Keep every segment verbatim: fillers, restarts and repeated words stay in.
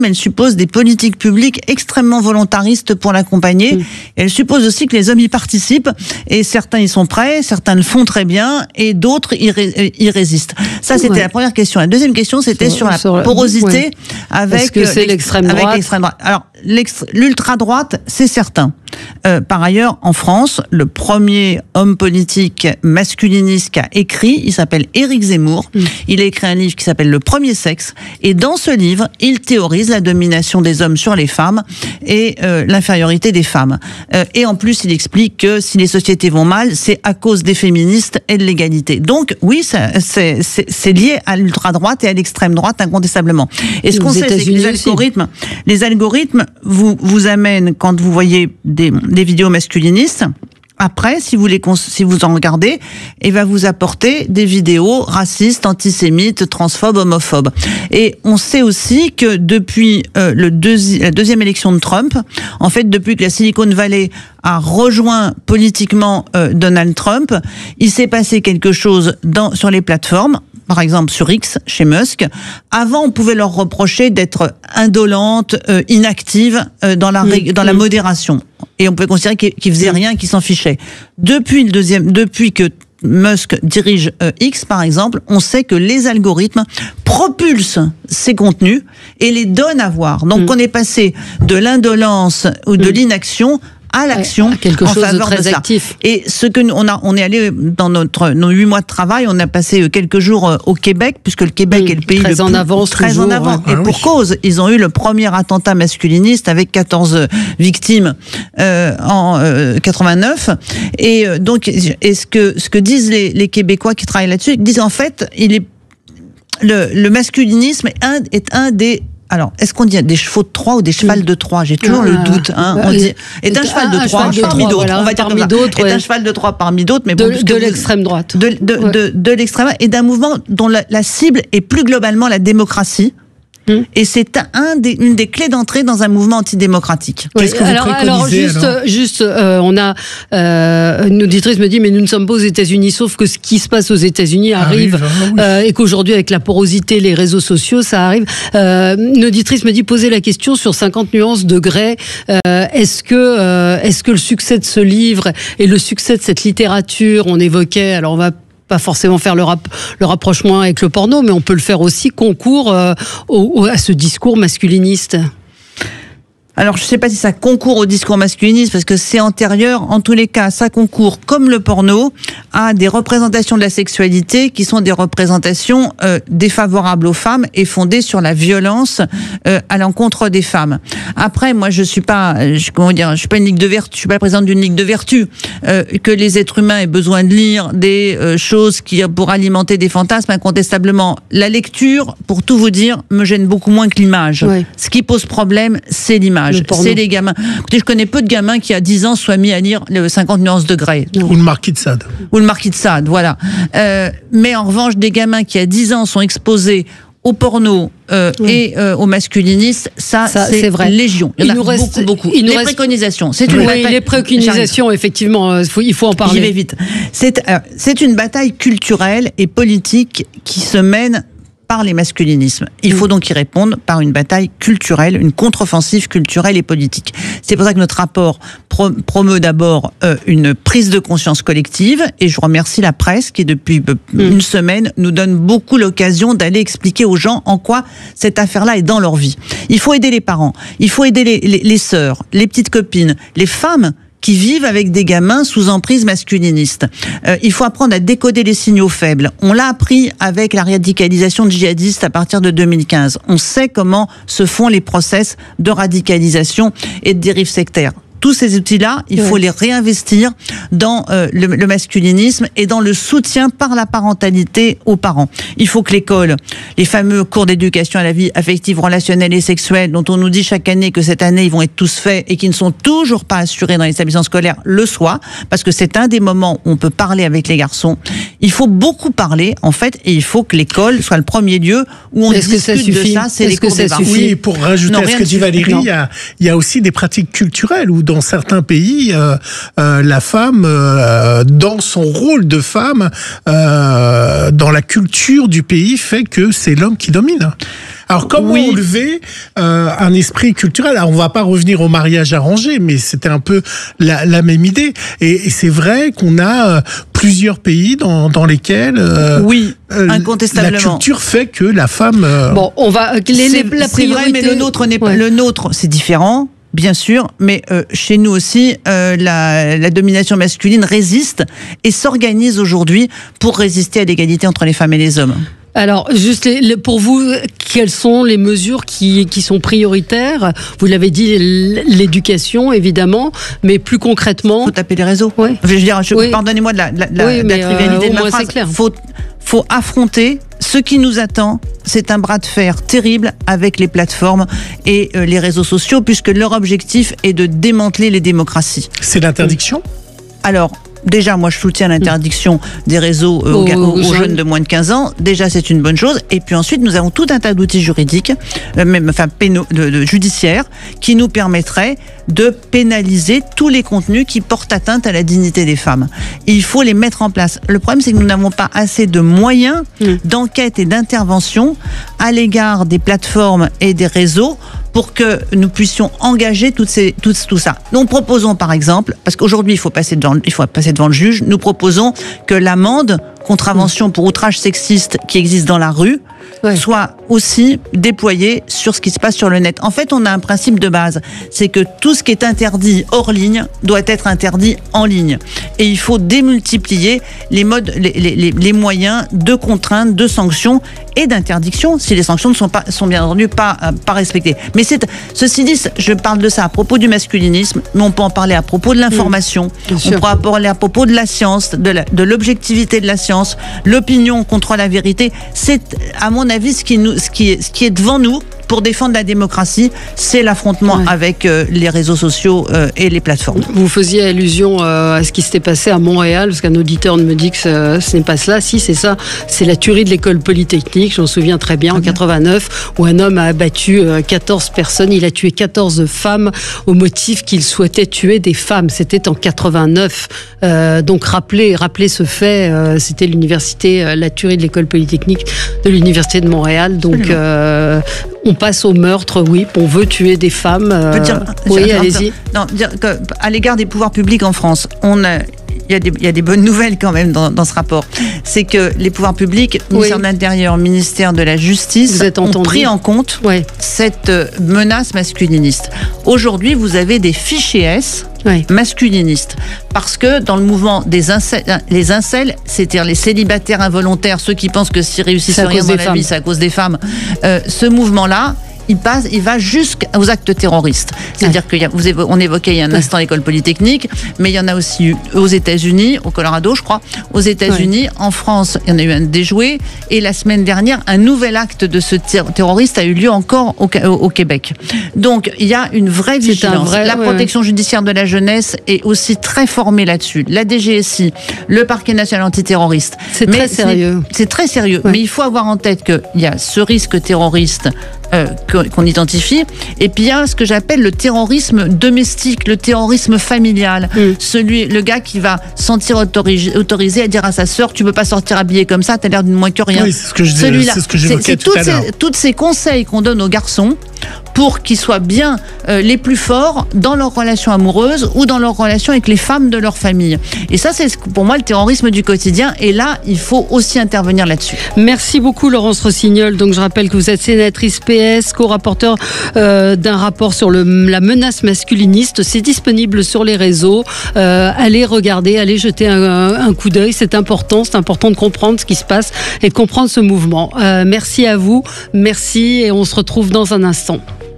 elle suppose des politiques publiques extrêmement volontaristes pour l'accompagner. Mmh. Elle suppose aussi que les hommes y participent, et certains y sont prêts, certains le font très bien, et d'autres y, ré, y résistent. Ça, c'était ouais. la première question. La deuxième question, c'était sur, sur la sur porosité ouais. avec, Est-ce que c'est l'extrême droite avec l'extrême droite. Alors, l'ultra-droite, c'est certain. Euh, par ailleurs, en France, le premier homme politique masculiniste qui a écrit, il s'appelle Éric Zemmour. Mmh. Il a écrit un livre qui s'appelle Le Premier Sexe. Et dans ce livre, il théorise la domination des hommes sur les femmes et euh, l'infériorité des femmes. Euh, et en plus, il explique que si les sociétés vont mal, c'est à cause des féministes et de l'égalité. Donc, oui, c'est lié à l'ultra-droite et à l'extrême droite, incontestablement. Et ce qu'on sait, c'est que les algorithmes, les algorithmes vous, vous amènent, quand vous voyez des, des vidéos masculinistes, après, si vous, les, si vous en regardez, il va vous apporter des vidéos racistes, antisémites, transphobes, homophobes. Et on sait aussi que depuis euh, le deuxi la deuxième élection de Trump, en fait, depuis que la Silicon Valley a rejoint politiquement euh, Donald Trump, il s'est passé quelque chose dans, sur les plateformes. Par exemple sur X, chez Musk. Avant, on pouvait leur reprocher d'être indolentes, euh, inactives euh, dans, la, mmh. dans la modération. Et on pouvait considérer qu'ils qu'ils faisaient rien, qu'ils s'en fichaient. Depuis le deuxième, depuis que Musk dirige euh, X, par exemple, on sait que les algorithmes propulsent ces contenus et les donnent à voir. Donc, mmh. on est passé de l'indolence ou de mmh. l'inaction à l'action, quelque chose en faveur de très de ça. actif. Et ce que nous, on a, on est allé dans notre nos huit mois de travail, on a passé quelques jours au Québec, puisque le Québec oui, est le pays très le plus en avance, très toujours, en avant. Ouais. Et Ah, pour oui. cause, ils ont eu le premier attentat masculiniste avec quatorze victimes euh, en euh, quatre-vingt-neuf. Et euh, donc, et ce que ce que disent les, les Québécois qui travaillent là-dessus, ils disent en fait, il est le, le masculinisme est un, est un des Alors, est-ce qu'on dit des chevaux de Troie ou des chevals de Troie? J'ai toujours euh, le doute. Hein. On dit, est un cheval de Troie parmi d'autres. Voilà, on va dire parmi d'autres. Ouais. Est un cheval de Troie parmi d'autres, mais de, bon, de l'extrême droite. De, de, ouais. de, de l'extrême et d'un mouvement dont la, la cible est plus globalement la démocratie. Mmh. Et c'est un des, une des clés d'entrée dans un mouvement antidémocratique. Oui, Qu'est-ce que vous alors, alors juste, alors juste euh, on a euh, une auditrice me dit mais nous ne sommes pas aux États-Unis, sauf que ce qui se passe aux États-Unis arrive, arrive ah, oui. euh, et qu'aujourd'hui avec la porosité, les réseaux sociaux, ça arrive. Euh, une auditrice me dit poser la question sur cinquante nuances de Grey. Euh, est-ce que euh, est-ce que le succès de ce livre et le succès de cette littérature, on évoquait, alors on va pas forcément faire le, rap, le rapprochement avec le porno, mais on peut le faire aussi, concours euh, au, à ce discours masculiniste. Alors, je ne sais pas si ça concourt au discours masculiniste, parce que c'est antérieur. En tous les cas, ça concourt, comme le porno, à des représentations de la sexualité qui sont des représentations euh, défavorables aux femmes et fondées sur la violence euh, à l'encontre des femmes. Après, moi, je suis pas, je, comment dire, je suis pas une ligue de vertu, je suis pas la présidente d'une ligue de vertu. Euh, que les êtres humains aient besoin de lire des euh, choses qui pour alimenter des fantasmes, incontestablement. La lecture, pour tout vous dire, me gêne beaucoup moins que l'image. Oui. Ce qui pose problème, c'est l'image. C'est les gamins. Écoutez, je connais peu de gamins qui, à dix ans, soient mis à lire le cinquante nuances de Grey. Ou le Marquis de Sade. Ou le Marquis de Sade, voilà. Euh, mais en revanche, des gamins qui, à dix ans, sont exposés au porno euh, oui. et euh, au masculinisme, ça, ça c'est vrai. Légion. Il, y en il nous a reste beaucoup, beaucoup. Il nous les reste... préconisations. C'est une oui, bataille... Les préconisations, effectivement, il faut, il faut en parler. J'y vais vite. C'est euh, une bataille culturelle et politique qui se mène par les masculinismes. Il faut donc y répondre par une bataille culturelle, une contre-offensive culturelle et politique. C'est pour ça que notre rapport pro promeut d'abord euh, une prise de conscience collective, et je remercie la presse qui, depuis mmh. une semaine, nous donne beaucoup l'occasion d'aller expliquer aux gens en quoi cette affaire-là est dans leur vie. Il faut aider les parents, il faut aider les, les, les sœurs, les petites copines, les femmes qui vivent avec des gamins sous emprise masculiniste. Euh, il faut apprendre à décoder les signaux faibles. On l'a appris avec la radicalisation de djihadistes à partir de deux mille quinze. On sait comment se font les process de radicalisation et de dérive sectaire. Tous ces outils-là, il faut ouais. les réinvestir dans euh, le, le masculinisme et dans le soutien par la parentalité aux parents. Il faut que l'école, les fameux cours d'éducation à la vie affective, relationnelle et sexuelle, dont on nous dit chaque année que cette année ils vont être tous faits et qui ne sont toujours pas assurés dans les établissements scolaires, le soient, parce que c'est un des moments où on peut parler avec les garçons. Il faut beaucoup parler, en fait, et il faut que l'école soit le premier lieu où on discute ça de ça, c'est les cours des parents. Oui, pour rajouter non, à ce que dit Valérie, il y, a, il y a aussi des pratiques culturelles où dans certains pays, euh, euh, la femme, euh, dans son rôle de femme, euh, dans la culture du pays, fait que c'est l'homme qui domine. Alors, comment oui. enlever euh, un esprit culturel? Alors, on va pas revenir au mariage arrangé, mais c'était un peu la, la même idée. Et, et c'est vrai qu'on a euh, plusieurs pays dans, dans lesquels euh, oui, euh, incontestablement. la culture fait que la femme... Euh, bon, on va... Les, c'est, la c'est vrai, mais le nôtre, n'est pas, ouais. le nôtre, c'est différent. Bien sûr, mais euh, chez nous aussi, euh, la, la domination masculine résiste et s'organise aujourd'hui pour résister à l'égalité entre les femmes et les hommes. Alors, juste les, les, pour vous, quelles sont les mesures qui, qui sont prioritaires? Vous l'avez dit, l'éducation, évidemment, mais plus concrètement... Il faut taper les réseaux. Ouais. Je veux dire, je, oui. pardonnez-moi de la, de la, oui, de la trivialité euh, de ma phrase. Il faut, faut affronter ce qui nous attend. C'est un bras de fer terrible avec les plateformes et euh, les réseaux sociaux, puisque leur objectif est de démanteler les démocraties. C'est l'interdiction ? Alors... Déjà, moi, je soutiens l'interdiction des réseaux euh, aux, aux, aux jeunes de moins de quinze ans. Déjà, c'est une bonne chose. Et puis ensuite, nous avons tout un tas d'outils juridiques, euh, même, enfin, pénaux, de, de judiciaires, qui nous permettraient de pénaliser tous les contenus qui portent atteinte à la dignité des femmes. Et il faut les mettre en place. Le problème, c'est que nous n'avons pas assez de moyens mmh. d'enquête et d'intervention à l'égard des plateformes et des réseaux pour que nous puissions engager toutes ces, tout, tout ça. Nous proposons par exemple, parce qu'aujourd'hui il faut passer devant, il faut passer devant le juge, nous proposons que l'amende contravention pour outrage sexiste qui existe dans la rue ouais. soit aussi déployée sur ce qui se passe sur le net. En fait, on a un principe de base, c'est que tout ce qui est interdit hors ligne doit être interdit en ligne. Et il faut démultiplier les modes, les, les, les moyens de contrainte, de sanctions et d'interdiction si les sanctions ne sont pas, sont bien entendu pas, euh, pas respectées. Mais c'est, ceci dit, je parle de ça à propos du masculinisme, mais on peut en parler à propos de l'information, mmh, on peut en parler à propos de la science, de, la, de l'objectivité de la science, l'opinion contre la vérité. C'est, à mon avis, ce qui, nous, ce qui, est, ce qui est devant nous pour défendre la démocratie, c'est l'affrontement ouais. avec euh, les réseaux sociaux euh, et les plateformes. Vous faisiez allusion euh, à ce qui s'était passé à Montréal, parce qu'un auditeur me dit que ce, ce n'est pas cela. Si, c'est ça. C'est la tuerie de l'école polytechnique, je m'en souviens très bien, en quatre-vingt-neuf, où un homme a abattu euh, quatorze personnes. Il a tué quatorze femmes au motif qu'il souhaitait tuer des femmes. C'était en quatre-vingt-neuf. Euh, donc, rappelez, rappelez ce fait. Euh, c'était l'université, euh, la tuerie de l'école polytechnique de l'université de Montréal. Donc, euh, on passe au meurtre, oui, on veut tuer des femmes. Euh... Dire, oui, dire, allez-y. Non, dire que, à l'égard des pouvoirs publics en France, on a, il y a des, il y a des bonnes nouvelles quand même dans, dans ce rapport. C'est que les pouvoirs publics, oui. ministère de l'Intérieur, ministère de la Justice, ont pris en compte ouais. cette menace masculiniste. Aujourd'hui, vous avez des fichiers S oui. masculinistes. Parce que dans le mouvement des incels, les incels, c'est-à-dire les célibataires involontaires, ceux qui pensent que s'ils réussissent rien dans la femmes. vie, c'est à cause des femmes, euh, ce mouvement-là, il passe, il va jusqu'aux actes terroristes. C'est-à-dire ouais. que vous évo- on évoquait il y a un instant ouais. l'école polytechnique, mais il y en a aussi eu aux États-Unis, au Colorado, je crois, aux États-Unis, ouais. en France, il y en a eu un déjoué, et la semaine dernière, un nouvel acte de ce ter- terroriste a eu lieu encore au, au, au Québec. Donc, il y a une vraie vigilance. Vrai, la ouais, protection ouais. judiciaire de la jeunesse est aussi très formée là-dessus. La D G S I, le parquet national antiterroriste. C'est mais très sérieux. C'est, c'est très sérieux, ouais. mais il faut avoir en tête qu'il y a ce risque terroriste Euh, qu'on identifie, et puis il y a ce que j'appelle le terrorisme domestique, le terrorisme familial, mmh. celui, le gars qui va sentir autorisé, autorisé à dire à sa sœur, tu peux pas sortir habillé comme ça, t'as l'air d'une moins que rien. Oui, c'est ce que je Celui-là, c'est ce que j'évoquais c'est, c'est tout à l'heure. C'est tous ces conseils qu'on donne aux garçons pour qu'ils soient bien euh, les plus forts dans leurs relations amoureuses ou dans leurs relations avec les femmes de leur famille. Et ça, c'est pour moi le terrorisme du quotidien. Et là, il faut aussi intervenir là-dessus. Merci beaucoup, Laurence Rossignol. Donc, je rappelle que vous êtes sénatrice P S, co-rapporteur euh, d'un rapport sur le, la menace masculiniste. C'est disponible sur les réseaux. Euh, allez regarder, allez jeter un, un, un coup d'œil. C'est important. C'est important de comprendre ce qui se passe et de comprendre ce mouvement. Euh, merci à vous. Merci et on se retrouve dans un instant.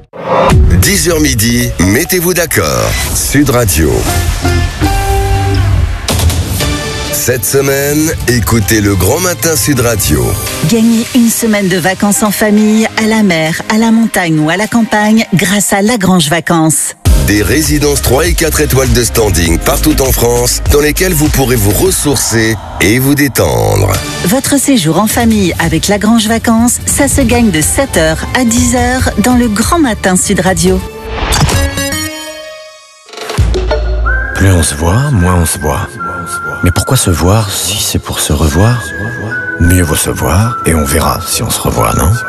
dix heures midi, mettez-vous d'accord. Sud Radio. Cette semaine, écoutez le Grand Matin Sud Radio. Gagnez une semaine de vacances en famille, à la mer, à la montagne ou à la campagne grâce à Lagrange Vacances. Des résidences trois et quatre étoiles de standing partout en France dans lesquelles vous pourrez vous ressourcer et vous détendre. Votre séjour en famille avec Lagrange Vacances, ça se gagne de sept heures à dix heures dans le Grand Matin Sud Radio. Plus on se voit, moins on se voit. Mais pourquoi se voir si c'est pour se revoir ? Mieux vaut se voir et on verra si on se revoit, non ?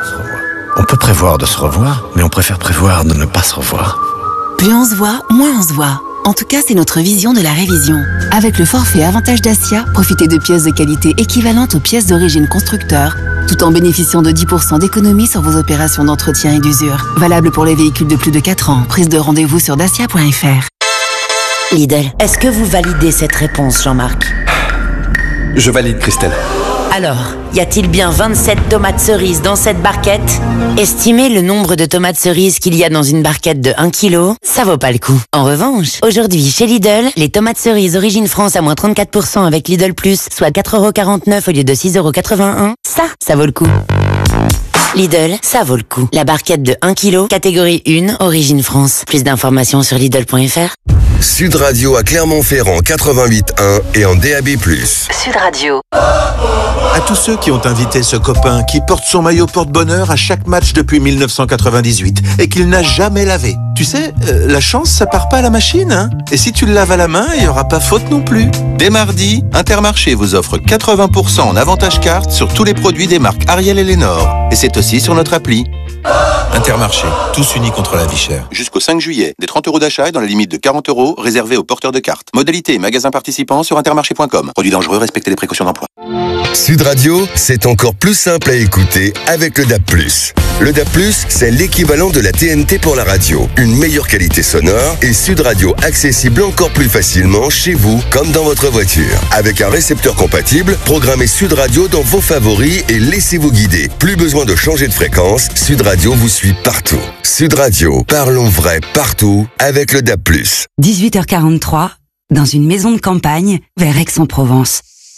On peut prévoir de se revoir, mais on préfère prévoir de ne pas se revoir. Plus on se voit, moins on se voit. En tout cas, c'est notre vision de la révision. Avec le forfait Avantage Dacia, profitez de pièces de qualité équivalentes aux pièces d'origine constructeur, tout en bénéficiant de dix pour cent d'économie sur vos opérations d'entretien et d'usure. Valable pour les véhicules de plus de quatre ans. Prise de rendez-vous sur dacia point f r. Lidl, est-ce que vous validez cette réponse, Jean-Marc? Je valide, Christelle. Alors, y a-t-il bien vingt-sept tomates cerises dans cette barquette? Estimez le nombre de tomates cerises qu'il y a dans une barquette de un kilo, ça vaut pas le coup. En revanche, aujourd'hui, chez Lidl, les tomates cerises Origine France à moins trente-quatre pour cent avec Lidl Plus, soit quatre euros quarante-neuf au lieu de six euros quatre-vingt-un, ça, ça vaut le coup. Lidl, ça vaut le coup. La barquette de un kilo, catégorie un, Origine France. Plus d'informations sur Lidl point f r. Sud Radio à Clermont-Ferrand quatre-vingt-huit point un et en D A B plus. Sud Radio. À tous ceux qui ont invité ce copain qui porte son maillot porte-bonheur à chaque match depuis mille neuf cent quatre-vingt-dix-huit et qu'il n'a jamais lavé. Tu sais, euh, la chance, ça part pas à la machine, hein. Et si tu le laves à la main, il n'y aura pas faute non plus. Dès mardi, Intermarché vous offre quatre-vingts pour cent en avantage carte sur tous les produits des marques Ariel et Lénore. Et c'est aussi sur notre appli. Intermarché, tous unis contre la vie chère. Jusqu'au cinq juillet, des trente euros d'achat et dans la limite de quarante euros réservés aux porteurs de cartes. Modalité et magasins participants sur intermarché point com. Produits dangereux, respectez les précautions d'emploi. Sud Radio, c'est encore plus simple à écouter avec le D A B plus. Le D A B plus, c'est l'équivalent de la T N T pour la radio. Une meilleure qualité sonore et Sud Radio accessible encore plus facilement chez vous comme dans votre voiture. Avec un récepteur compatible, programmez Sud Radio dans vos favoris et laissez-vous guider. Plus besoin de changer de fréquence, Sud Radio vous suit partout. Sud Radio, parlons vrai partout avec le D A B plus. dix-huit heures quarante-trois, dans une maison de campagne, vers Aix-en-Provence.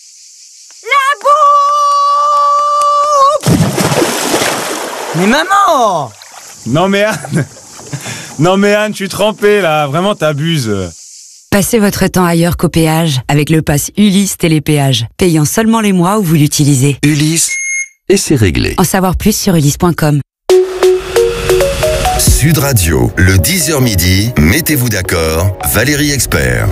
Mais maman! Non mais Anne! Non mais Anne, je suis trempé là, vraiment t'abuses. Passez votre temps ailleurs qu'au péage avec le pass Ulysse Télépéage, payant seulement les mois où vous l'utilisez. Ulysse, et c'est réglé. En savoir plus sur ulysse point com. Sud Radio, le dix heures midi, mettez-vous d'accord, Valérie Expert.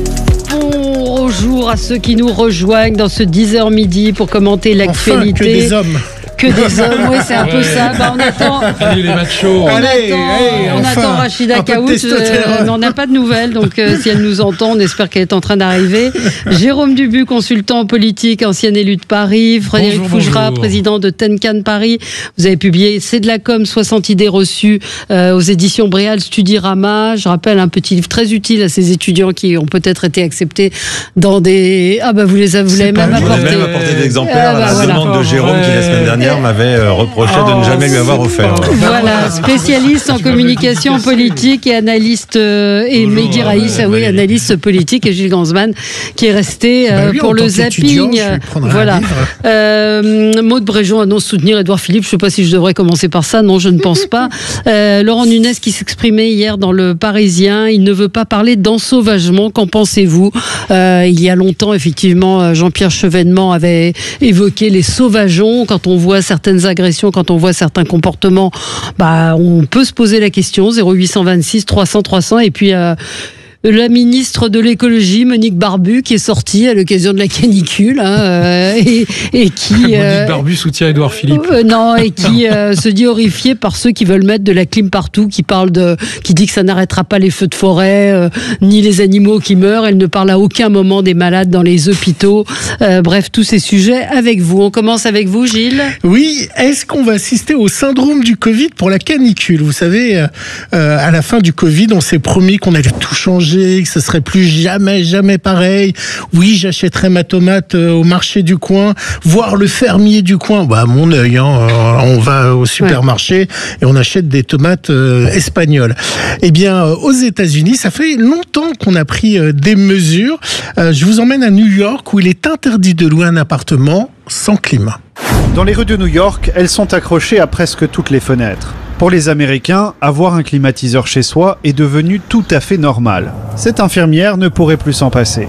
Bonjour à ceux qui nous rejoignent dans ce dix heures midi pour commenter l'actualité. Enfin, que des hommes. Que des hommes, oui, c'est un peu ça. Bah, on attend. Allez, les machos. On Allez, attend, allez, on enfin, attend Rachida un peu de Kaout. testostérone. Euh, mais on n'a pas de nouvelles, donc euh, si elle nous entend, on espère qu'elle est en train d'arriver. Jérôme Dubu, consultant politique, ancien élu de Paris. Frédéric Bonjour, Fougera, bonjour. président de Tenkan Paris. Vous avez publié C'est de la com, soixante idées reçues euh, aux éditions Bréal Studirama. Je rappelle un petit livre très utile à ces étudiants qui ont peut-être été acceptés dans des. Ah bah vous les avez, vous l'avez même pas J'en ai apporté. même apporté des exemplaires Ah, bah, à la voilà. demande de Jérôme qui la semaine dernière m'avait euh, reproché de ne jamais lui avoir offert. Voilà, spécialiste en communication politique et analyste euh, et Bonjour, Mehdi Raïs, euh, ah oui, Valérie. analyste politique, et Gilles Gansman qui est resté euh, Bah lui, pour en le tant qu'étudiant, zapping. je lui prendrai un Voilà. livre. Euh, Maud Bréjon annonce soutenir Édouard Philippe. Je ne sais pas si je devrais commencer par ça. Non, je ne pense pas. Euh, Laurent Nunez qui s'exprimait hier dans le Parisien. Il ne veut pas parler d'ensauvagement. Qu'en pensez-vous? euh, Il y a longtemps, effectivement, Jean-Pierre Chevènement avait évoqué les sauvageons. Quand on voit certaines agressions, quand on voit certains comportements, bah, on peut se poser la question. zéro huit cent vingt-six trois cents trois cents. Et puis euh, la ministre de l'écologie, Monique Barbu, qui est sortie à l'occasion de la canicule, hein, euh, et, et qui Monique euh, Barbu soutient Édouard Philippe. euh, non, et qui euh, se dit horrifiée par ceux qui veulent mettre de la clim partout, qui parle de, qui dit que ça n'arrêtera pas les feux de forêt, euh, ni les animaux qui meurent. Elle ne parle à aucun moment des malades dans les hôpitaux. Euh, bref, tous ces sujets avec vous. On commence avec vous, Gilles. Oui, est-ce qu'on va assister au syndrome du Covid pour la canicule? Vous savez, euh, euh, à la fin du Covid, on s'est promis qu'on allait tout changer, que ce serait plus jamais, jamais pareil. Oui, j'achèterai ma tomate euh, au marché du coin, voir le fermier du coin. Bah, à mon œil, hein, euh, on va au supermarché et on achète des tomates euh, espagnoles. Eh bien, euh, aux États-Unis, ça fait longtemps qu'on a pris euh, des mesures. Euh, je vous emmène à New York où il est interdit de louer un appartement sans climat. Dans les rues de New York, elles sont accrochées à presque toutes les fenêtres. Pour les Américains, avoir un climatiseur chez soi est devenu tout à fait normal. Cette infirmière ne pourrait plus s'en passer.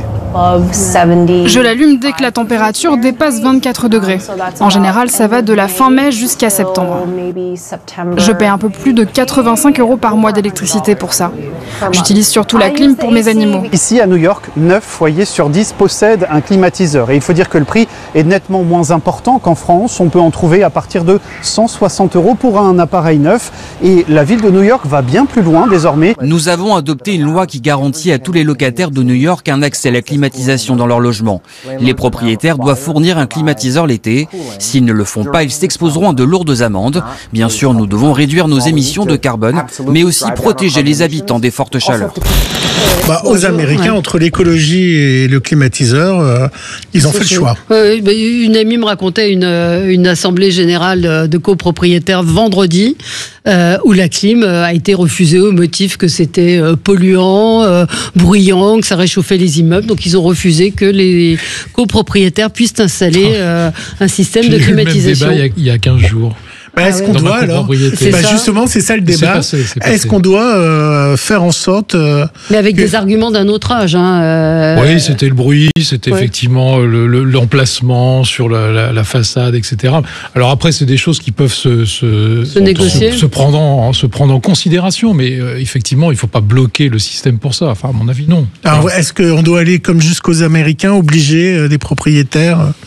Je l'allume dès que la température dépasse vingt-quatre degrés. En général, ça va de la fin mai jusqu'à septembre. Je paie un peu plus de quatre-vingt-cinq euros par mois d'électricité pour ça. J'utilise surtout la clim pour mes animaux. Ici à New York, neuf foyers sur dix possèdent un climatiseur. Et il faut dire que le prix est nettement moins important qu'en France. On peut en trouver à partir de cent soixante euros pour un appareil neuf. Et la ville de New York va bien plus loin désormais. Nous avons adopté une loi qui garantit à tous les locataires de New York un accès à la climatisation dans leur logement. Les propriétaires doivent fournir un climatiseur l'été. S'ils ne le font pas, ils s'exposeront à de lourdes amendes. Bien sûr, nous devons réduire nos émissions de carbone, mais aussi protéger les habitants des fortes chaleurs. Bah, aux Américains, ouais. entre l'écologie et le climatiseur, euh, ils ont fait le choix. Euh, bah, une amie me racontait une, une assemblée générale de copropriétaires vendredi, euh, où la clim a été refusée au motif que c'était euh, polluant, euh, bruyant, que ça réchauffait les immeubles. Donc ils ont refusé que les copropriétaires puissent installer euh, un système J'ai de climatisation. Eu le même débat il y a, il y a quinze jours. Bah, est-ce qu'on doit alors bah, Justement, c'est ça le débat. Passé, est-ce qu'on doit euh, faire en sorte euh, Mais avec que... des arguments d'un autre âge. Hein, euh... Oui, c'était le bruit, c'était ouais. effectivement le, le, l'emplacement sur la, la, la façade, et cetera. Alors après, c'est des choses qui peuvent se, se, se négocier, se, se, prendre en, se prendre en considération, mais euh, effectivement, il ne faut pas bloquer le système pour ça. Enfin, à mon avis, non. Alors, ouais. est-ce qu'on doit aller comme jusqu'aux Américains, obliger euh, des propriétaires euh...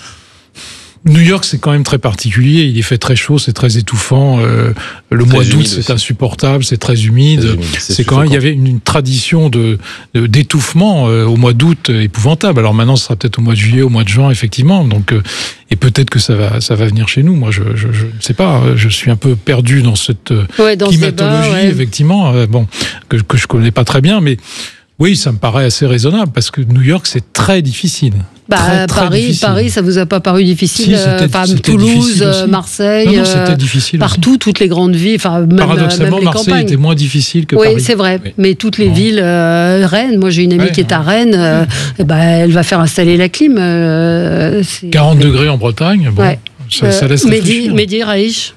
New York, c'est quand même très particulier. Il est fait très chaud, c'est très étouffant. Euh, le très mois d'août, c'est aussi. insupportable, c'est très humide. Très humide c'est c'est quand même, il y avait une, une tradition de, de d'étouffement euh, au mois d'août euh, épouvantable. Alors maintenant, ce sera peut-être au mois de juillet, au mois de juin, effectivement. Donc, euh, et peut-être que ça va, ça va venir chez nous. Moi, je, je, je ne sais pas. Je suis un peu perdu dans cette ouais, dans climatologie, débat, ouais. effectivement. Euh, bon, que que je connais pas très bien, mais oui, ça me paraît assez raisonnable parce que New York, c'est très difficile. Bah, très, très Paris, difficile. Paris, ça vous a pas paru difficile si, c'était, enfin, c'était Toulouse, Marseille, non, non, c'était difficile partout, aussi. Toutes les grandes villes, enfin même, paradoxalement, même les Marseille campagnes. était moins difficile que oui, Paris. Oui, c'est vrai. Oui. Mais toutes les bon. villes, euh, Rennes, moi j'ai une amie ouais, qui est ouais. à Rennes, euh, et ben, elle va faire installer la clim. Euh, c'est... quarante degrés en Bretagne, bon, ouais. ça, euh, ça laisse réfléchir. Mehdi, Raïch.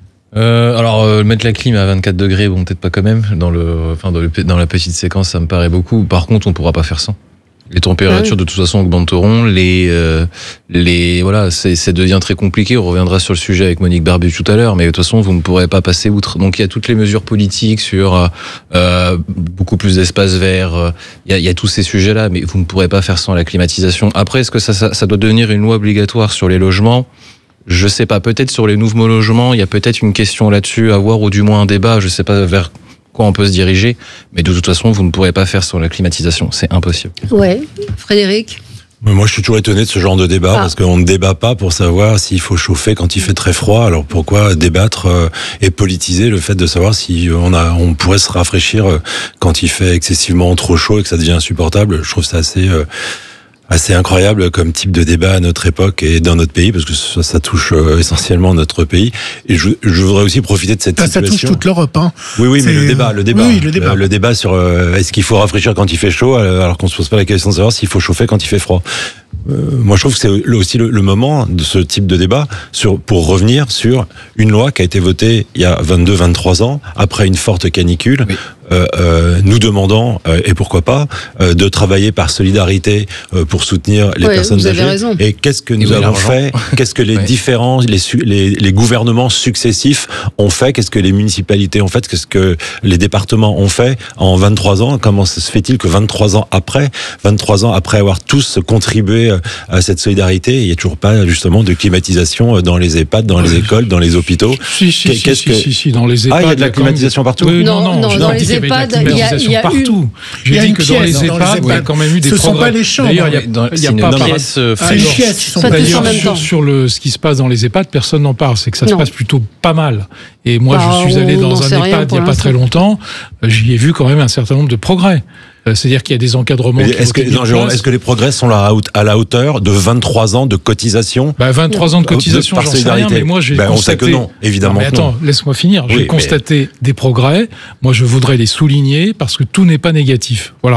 Euh, alors euh, mettre la clim à vingt-quatre degrés, bon peut-être pas quand même. Dans le, enfin dans, le, dans la petite séquence, ça me paraît beaucoup. Par contre, on pourra pas faire sans. Les températures ah oui. de toute façon augmenteront. Les, euh, les, voilà, c'est, ça devient très compliqué. On reviendra sur le sujet avec Monique Barbu tout à l'heure, mais de toute façon, vous ne pourrez pas passer outre. Donc il y a toutes les mesures politiques sur euh, beaucoup plus d'espace vert. Il y a, il y a tous ces sujets-là, mais vous ne pourrez pas faire sans la climatisation. Après, est-ce que ça, ça, ça doit devenir une loi obligatoire sur les logements ? Je sais pas. Peut-être sur les nouveaux logements, il y a peut-être une question là-dessus à voir, ou du moins un débat. Je sais pas vers quoi on peut se diriger, mais de toute façon, vous ne pourrez pas faire sur la climatisation, c'est impossible. Ouais, Frédéric. Moi, je suis toujours étonné de ce genre de débat, ah. parce qu'on ne débat pas pour savoir s'il faut chauffer quand il fait très froid. Alors pourquoi débattre euh, et politiser le fait de savoir si on a, on pourrait se rafraîchir euh, quand il fait excessivement trop chaud et que ça devient insupportable. Je trouve ça assez euh, assez incroyable comme type de débat à notre époque et dans notre pays, parce que ça, ça touche euh, essentiellement notre pays. Et je, je voudrais aussi profiter de cette ça, situation. Ça touche toute l'Europe, hein. Oui, oui, c'est... mais le débat, le débat, oui, le débat, le, le débat sur euh, est-ce qu'il faut rafraîchir quand il fait chaud, alors qu'on se pose pas la question de savoir s'il faut chauffer quand il fait froid. Euh, moi, je trouve que c'est aussi le, le moment de ce type de débat sur, pour revenir sur une loi qui a été votée il y a vingt-deux vingt-trois ans, après une forte canicule, oui. euh, euh, nous demandant, euh, et pourquoi pas, euh, de travailler par solidarité euh, pour soutenir les ouais, personnes âgées. Raison. Et qu'est-ce que nous et avons fait? Qu'est-ce que les ouais. différents, les, les, les gouvernements successifs ont fait? Qu'est-ce que les municipalités ont fait? Qu'est-ce que les départements ont fait en vingt-trois ans? Comment se fait-il que vingt-trois ans après, vingt-trois ans après avoir tous contribué à cette solidarité, il n'y a toujours pas justement de climatisation dans les EHPAD, dans les écoles, dans les hôpitaux? Si, si, Qu'est-ce si, que... si, si, dans les EHPAD. Ah, il y a de la climatisation même... partout? Oui, non, non, non, non, je dans dis les qu'il y avait de la EHPAD, climatisation il y a, il y a partout. Une... J'ai dit que dans les pièce, EHPAD, il y a quand même eu des Ce progrès. Ce ne sont pas les chambres. D'ailleurs, il y a, dans, il y a c'est pas une pièce. Ah, une pièce, ils sont pas D'ailleurs, en même sur, temps. sur le, ce qui se passe dans les EHPAD, personne n'en parle. C'est que ça non. se passe plutôt pas mal. Et moi, bah, je suis allé dans un EHPAD il n'y a pas très longtemps. J'y ai vu quand même un certain nombre de progrès. C'est-à-dire qu'il y a des encadrements. Mais est-ce, que, non, Jérôme, est-ce que les progrès sont là à la hauteur de vingt-trois ans de cotisation? Bah, vingt-trois ans de cotisation, de, j'en sais rien, mais moi j'ai ben, constaté... On sait que non, évidemment. Non, mais attends, non. laisse-moi finir. J'ai oui, constaté mais... des progrès. Moi, je voudrais les souligner parce que tout n'est pas négatif. Voilà.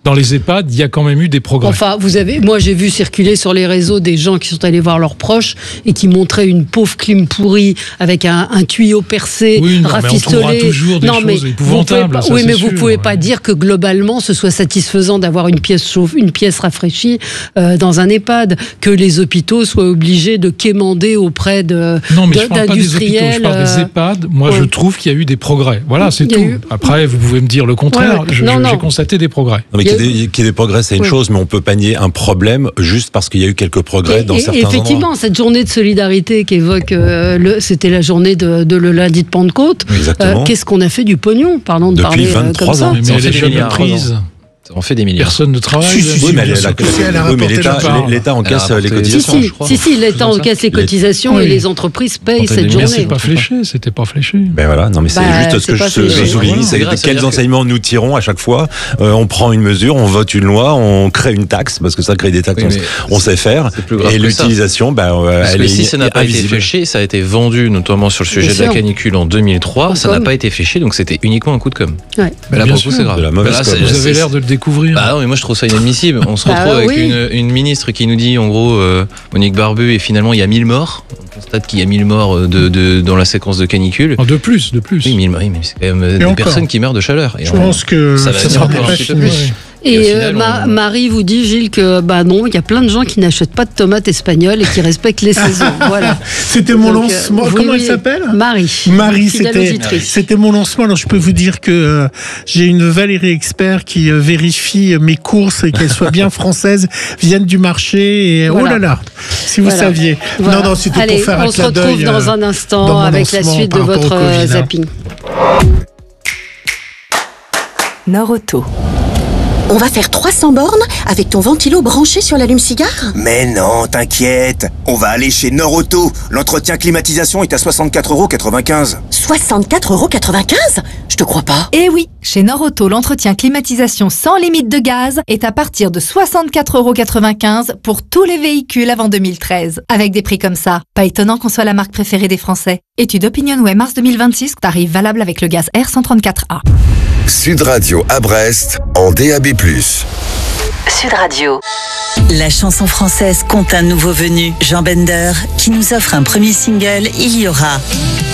dans les EHPAD, il y a quand même eu des progrès. Enfin, vous avez, moi j'ai vu circuler sur les réseaux des gens qui sont allés voir leurs proches et qui montraient une pauvre clim pourrie avec un, un tuyau percé, oui, non, rafistolé. Mais on trouvera toujours des non, choses mais épouvantables. Pas, ça, oui, mais sûr, vous pouvez ouais. pas dire que globalement ce soit satisfaisant d'avoir une pièce chauffe, une pièce rafraîchie euh, dans un EHPAD, que les hôpitaux soient obligés de quémander auprès de non, mais de, je parle pas des hôpitaux, je parle des EHPAD. Moi, ouais. je trouve qu'il y a eu des progrès. Voilà, c'est tout. Eu... Après, vous pouvez me dire le contraire. Ouais, ouais. Je, non, je, non. J'ai constaté des progrès. Non, mais qu'il y ait des, qu'il y ait des progrès, c'est une oui. chose, mais on peut pas nier un problème juste parce qu'il y a eu quelques progrès et, dans et, certains et effectivement, endroits. cette journée de solidarité qu'évoque, euh, le, c'était la journée de, de le lundi de Pentecôte. Exactement. Euh, qu'est-ce qu'on a fait du pognon, pardon de Depuis parler euh, comme ça. ans. Mais, mais elle est jamais prise. On fait des milliards. Personne ne travaille. Si, si, si, oui, mais l'État, l'État encaisse les cotisations. Si, si, si, l'État encaisse les cotisations et les entreprises payent cette journée. C'est pas fléché, c'était pas fléché. Ben voilà, non mais c'est bah, juste ce que je, je souligne, c'est quels enseignements nous tirons à chaque fois. Euh, on prend une mesure, on vote une loi, on crée une taxe parce que ça crée des taxes, oui, on, on sait faire. Et l'utilisation, ben elle est si ça n'a pas été fléché, ça a été vendu notamment sur le sujet de la canicule en deux mille trois, ça n'a pas été fléché, donc c'était uniquement un coup de com. Mais là pour le coup c'est grave. Vous avez l'air de le découvrir. Ah non, mais moi je trouve ça inadmissible. On se retrouve bah, avec oui. une, une ministre qui nous dit en gros euh, Monique Barbu et finalement il y a mille morts. On constate qu'il y a mille morts de, de, dans la séquence de canicule. De plus, de plus. Oui, mille morts, oui, mais c'est quand même et des encore. personnes qui meurent de chaleur. Et je on, pense que ça va ça venir encore un petit peu plus. Et, et final, euh, ma, on... Marie vous dit, Gilles, que bah non, il y a plein de gens qui n'achètent pas de tomates espagnoles et qui respectent les saisons. Voilà. C'était mon Donc, lancement. Euh, Comment elle s'appelle ? Marie. Marie, c'était, c'était mon lancement. Alors je peux vous dire que euh, j'ai une Valérie expert qui euh, vérifie mes courses et qu'elles soient bien françaises, viennent du marché. Et voilà. Oh là là, si vous voilà. saviez. Voilà. Non, non, c'était Allez, pour faire un clin d'œil. On se retrouve dans un instant dans avec la suite de votre COVID, zapping. Nord-Auto. On va faire trois cents bornes avec ton ventilo branché sur l'allume-cigare ? Mais non, t'inquiète. On va aller chez Nord-Auto. L'entretien climatisation est à soixante-quatre euros quatre-vingt-quinze. soixante-quatre euros quatre-vingt-quinze ? Je te crois pas. Eh oui, chez Nord-Auto, l'entretien climatisation sans limite de gaz est à partir de soixante-quatre euros quatre-vingt-quinze pour tous les véhicules avant deux mille treize. Avec des prix comme ça, pas étonnant qu'on soit la marque préférée des Français. Étude OpinionWay mars deux mille vingt-six, tarif valable avec le gaz R cent trente-quatre A. Sud Radio à Brest, en D A B plus. Sud Radio. La chanson française compte un nouveau venu, Jean Bender, qui nous offre un premier single, Il y aura.